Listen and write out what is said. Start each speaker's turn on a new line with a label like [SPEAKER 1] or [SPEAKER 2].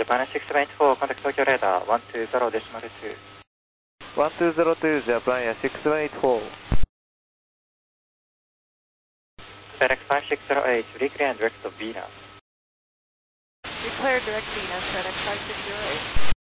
[SPEAKER 1] Japan 684, contact Tokyo radar 120.2.
[SPEAKER 2] 1202 Japan 684.
[SPEAKER 1] FedEx 5608, reclear and direct to Venus.
[SPEAKER 3] Declare direct Venus, FedEx 5608.